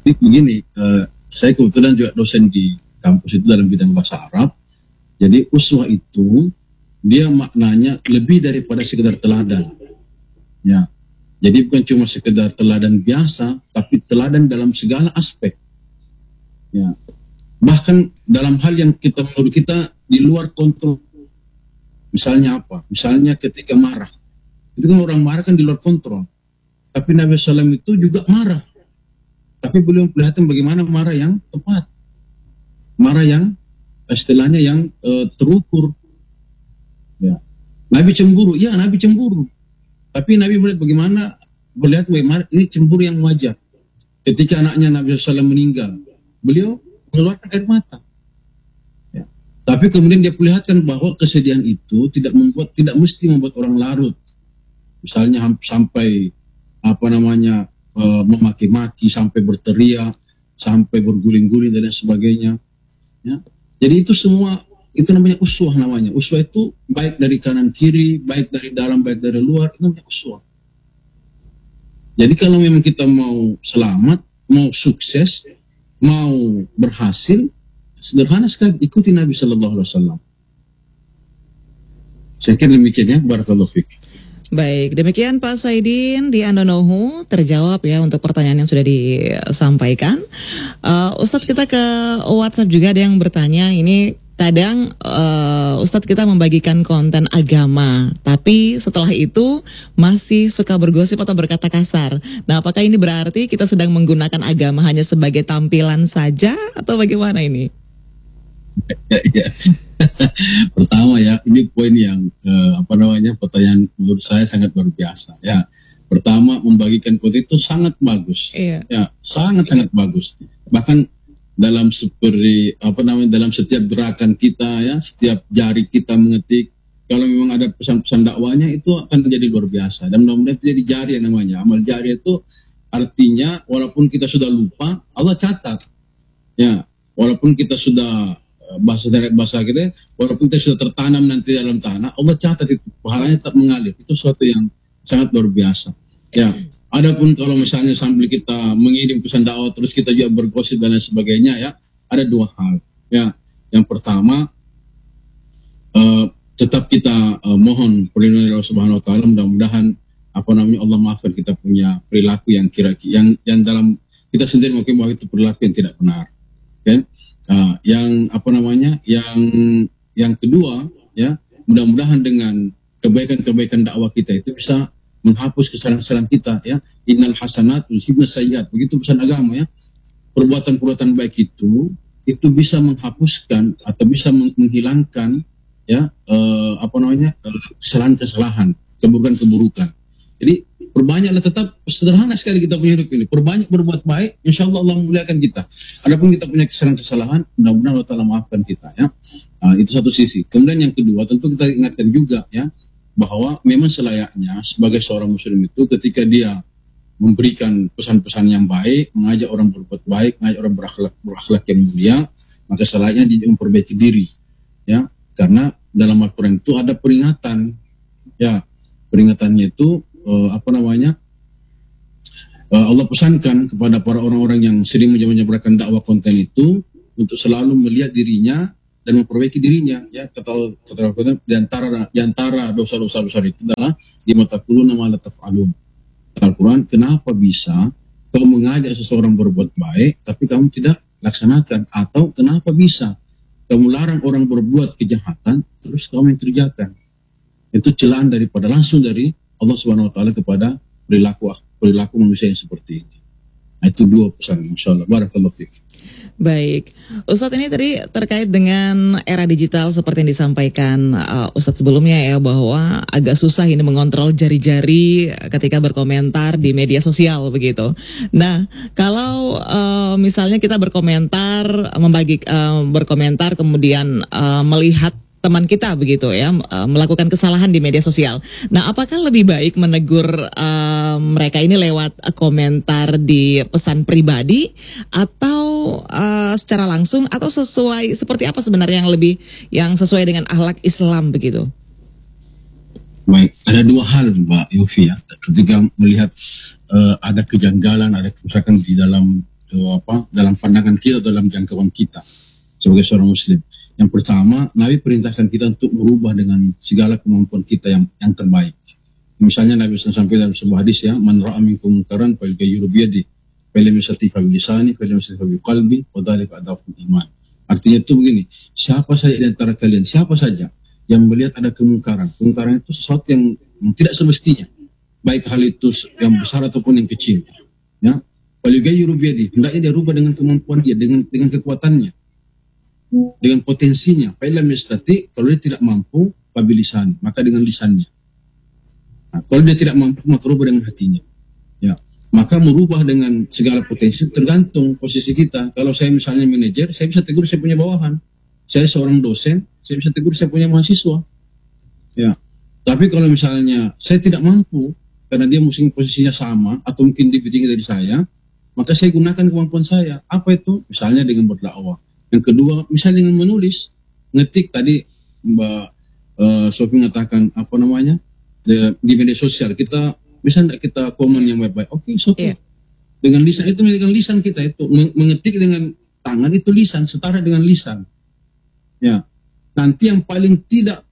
Jadi begini, saya kebetulan juga dosen di kampus itu dalam bidang bahasa Arab. Jadi uswah itu dia maknanya lebih daripada sekedar teladan. Ya. Jadi bukan cuma sekedar teladan biasa, tapi teladan dalam segala aspek. Ya. Bahkan dalam hal yang menurut kita di luar kontrol. Misalnya apa? Misalnya ketika marah. Itu kan orang marah kan di luar kontrol. Tapi Nabi SAW itu juga marah. Tapi beliau memperlihatkan bagaimana marah yang tepat. Marah yang istilahnya yang terukur. Ya. Nabi cemburu. Ya, Nabi cemburu. Tapi Nabi melihat bagaimana ini cemburu yang wajar. Ketika anaknya Nabi SAW meninggal, beliau mengeluarkan air mata. Ya. Tapi kemudian dia perlihatkan bahwa kesedihan itu tidak mesti membuat orang larut. Misalnya sampai memaki-maki, sampai berteriak, sampai berguling-guling dan lain sebagainya. Ya. Jadi itu semua itu namanya uswah namanya. Uswah itu baik dari kanan kiri, baik dari dalam, baik dari luar, itu namanya uswah. Jadi kalau memang kita mau selamat, mau sukses, mau berhasil, sederhana sekali ikuti Nabi Sallallahu Alaihi Wasallam. Saya kira demikian ya, barakallahu fiik. Baik, demikian Pak Saidin di Andonohu, terjawab ya untuk pertanyaan yang sudah disampaikan. Ustadz, kita ke WhatsApp juga ada yang bertanya, ini kadang Ustadz kita membagikan konten agama, tapi setelah itu masih suka bergosip atau berkata kasar. Nah, apakah ini berarti kita sedang menggunakan agama hanya sebagai tampilan saja atau bagaimana ini? Ya. Pertama ya, ini poin yang pertanyaan menurut saya sangat luar biasa ya. Pertama, membagikan konten itu sangat bagus. Iya. Ya, sangat bagus. Bahkan dalam dalam setiap gerakan kita ya, setiap jari kita mengetik, kalau memang ada pesan-pesan dakwanya itu akan menjadi luar biasa. Dan mudah-mudahan itu jadi jari yang namanya. Amal jari itu artinya walaupun kita sudah lupa, Allah catat. Ya, walaupun kita sudah bahasa kita, walaupun kita sudah tertanam nanti dalam tanah, Allah catat itu, pahalanya tetap mengalir. Itu sesuatu yang sangat luar biasa. Ya, adapun kalau misalnya sambil kita mengirim pesan dakwah terus kita juga bergosip dan lain sebagainya ya, ada dua hal. Ya, yang pertama tetap kita mohon perlindungan Allah Subhanahu Wa Taala, mudah-mudahan Allah maafkan kita punya perilaku yang kira-kira yang dalam kita sendiri mungkin bahwa itu perilaku yang tidak benar. Okay? Yang kedua ya, mudah-mudahan dengan kebaikan-kebaikan dakwah kita itu bisa menghapus kesalahan-kesalahan kita ya. Innal hasanat yuzhibna sayyiat, begitu pesan agama ya. Perbuatan-perbuatan baik itu bisa menghapuskan atau bisa menghilangkan ya kesalahan-kesalahan, keburukan-keburukan. Jadi perbanyaklah, tetap sederhana sekali kita punya hidup ini. Perbanyak berbuat baik, insya Allah Allah memuliakan kita. Adapun kita punya kesalahan-kesalahan, mudah-mudahan Allah Ta'ala maafkan kita ya. Itu satu sisi. Kemudian yang kedua, tentu kita ingatkan juga ya, bahwa memang selayaknya sebagai seorang muslim itu ketika dia memberikan pesan-pesan yang baik, mengajak orang berbuat baik, mengajak orang berakhlak yang mulia, maka selayaknya dia memperbaiki diri ya. Karena dalam Al-Quran itu ada peringatan ya. Peringatannya itu Allah pesankan kepada para orang-orang yang sering menyebarkan dakwah konten itu untuk selalu melihat dirinya dan memperbaiki dirinya ya. Kata di antara dosa-dosa besar itu adalah limataquluna ma la taf'alun. Al-Quran, kenapa bisa kau mengajak seseorang berbuat baik tapi kamu tidak laksanakan, atau kenapa bisa kamu larang orang berbuat kejahatan terus kamu yang kerjakan. Itu celaan langsung dari Allah Subhanahu Wa Taala kepada perilaku manusia yang seperti ini. Nah, itu dua pesan, insyaallah. Barakallahu fiik. Baik, Ustadz, ini tadi terkait dengan era digital seperti yang disampaikan Ustadz sebelumnya ya, bahwa agak susah ini mengontrol jari-jari ketika berkomentar di media sosial begitu. Nah, kalau misalnya kita berkomentar, berkomentar kemudian melihat teman kita begitu ya, melakukan kesalahan di media sosial. Nah, apakah lebih baik menegur mereka ini lewat komentar di pesan pribadi atau secara langsung, atau seperti apa sebenarnya yang sesuai dengan akhlak Islam begitu? Baik, ada dua hal Mbak Yofi ya. Ketika melihat ada kejanggalan, ada kerusakan di dalam dalam pandangan kita, dalam jangkauan kita sebagai seorang muslim. Yang pertama, Nabi perintahkan kita untuk merubah dengan segala kemampuan kita yang terbaik. Misalnya Nabi sampai dalam sebuah hadis ya, man ra'a minkum munkaran falyughayyirhu bi yadihi, fa lam yastati' fa bi lisanihi, fa lam yastati' fa bi qalbihi, wa dzalika adhaful iman. Artinya itu begini, siapa saja di antara kalian, siapa saja yang melihat ada kemungkaran itu sesuatu yang tidak semestinya, baik hal itu yang besar ataupun yang kecil. Ya, falyughayyirhu bi yadihi, hendaknya dia rubah dengan kemampuan dia, dengan kekuatannya, dengan potensinya. Fa lam yastati', kalau dia tidak mampu, fa bi lisanihi, maka dengan lisannya. Nah, kalau dia tidak mampu, maka rubah dengan hatinya. Ya, maka merubah dengan segala potensi tergantung posisi kita. Kalau saya misalnya manajer, saya bisa tegur saya punya bawahan. Saya seorang dosen, saya bisa tegur saya punya mahasiswa. Ya, tapi kalau misalnya saya tidak mampu karena dia mungkin posisinya sama atau mungkin lebih tinggi dari saya, maka saya gunakan kemampuan saya. Apa itu? Misalnya dengan berdakwah. Yang kedua, misalnya dengan menulis, ngetik. Tadi Mbak Sofi mengatakan di media sosial, kita bisa tidak kita komen yang baik-baik? Oke, okay. Dengan lisan itu, dengan lisan kita itu mengetik dengan tangan itu lisan, setara dengan lisan. Ya, nanti yang paling tidak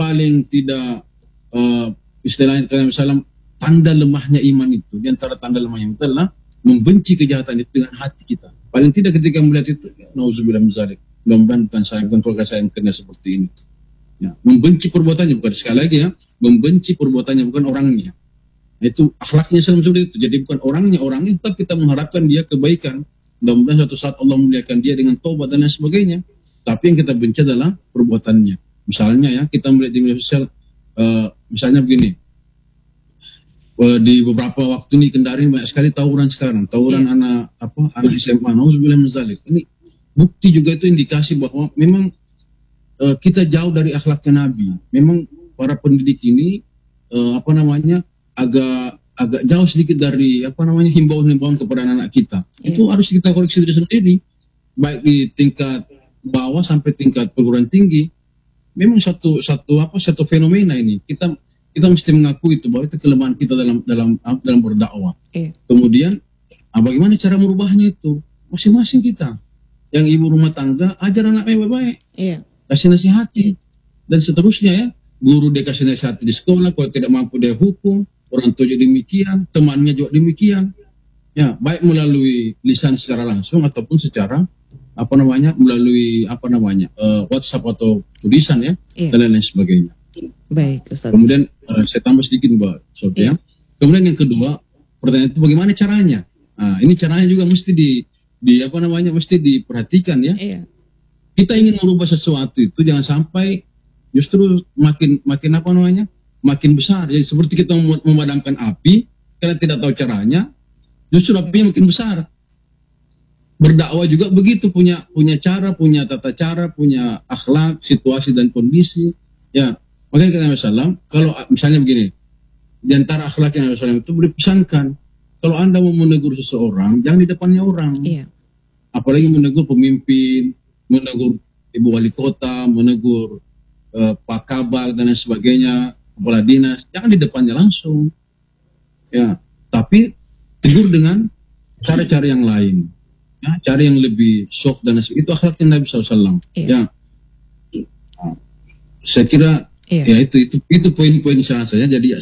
istilahnya misalnya tanda lemahnya iman itu, di antara tanda lemahnya itu adalah membenci kejahatan itu dengan hati kita. Paling tidak ketika melihat itu, nauzubillah min dzalik. Mudah-mudahan bukan keluarga saya yang kena seperti ini. Ya, membenci perbuatannya, bukan, sekali lagi ya, membenci perbuatannya, bukan orangnya. Itu akhlaknya seperti itu. Jadi bukan orangnya tetap kita mengharapkan dia kebaikan. Mudah-mudahan suatu saat Allah memuliakan dia dengan taubat dan lain sebagainya. Tapi yang kita benci adalah perbuatannya. Misalnya ya, kita melihat di media sosial, misalnya begini, di beberapa waktu ini Kendari banyak sekali tawuran sekarang, anak SMA, nauzubillah min dzalik. Ini bukti juga, itu indikasi bahwa memang kita jauh dari akhlaknya Nabi. Memang para pendidik ini agak jauh sedikit dari himbauan kepada anak-anak kita. Itu harus kita koreksi diri sendiri, baik di tingkat bawah sampai tingkat perguruan tinggi. Memang satu fenomena ini. Kita mesti mengakui itu, bahwa itu kelemahan kita dalam berdakwah. Kemudian bagaimana cara merubahnya itu? Masing-masing kita. Yang ibu rumah tangga, ajar anaknya baik-baik. Kasih nasihati dan seterusnya ya. Guru dia kasih nasihati di sekolah, kalau tidak mampu dia hukum, orang tua juga demikian, temannya juga demikian. Ya, baik melalui lisan secara langsung ataupun secara melalui WhatsApp atau tulisan ya, dan lain sebagainya. Baik, Ustaz. Kemudian saya tambah sedikit Mbak Sophia. Kemudian yang kedua, pertanyaan itu bagaimana caranya? Nah, ini caranya juga mesti mesti diperhatikan ya. Kita ingin merubah sesuatu itu jangan sampai justru makin besar. Jadi seperti kita memadamkan api, karena tidak tahu caranya, justru apinya makin besar. Berdakwah juga begitu, punya cara, punya tata cara, punya akhlak, situasi dan kondisi. Ya, makanya Nabi SAW, kalau misalnya begini, di antara akhlaknya Nabi SAW itu dipesankan, kalau Anda mau menegur seseorang, jangan di depannya orang. Apalagi menegur pemimpin, menegur ibu wali kota, menegur Pak Kabak dan lain sebagainya, kepala dinas, jangan di depannya langsung. Ya, tapi tegur dengan cara-cara yang lain. Ya, cara yang lebih soft dan itu akhlaknya Nabi SAW. Ya, saya kira ya itu poin-poin saya. Jadi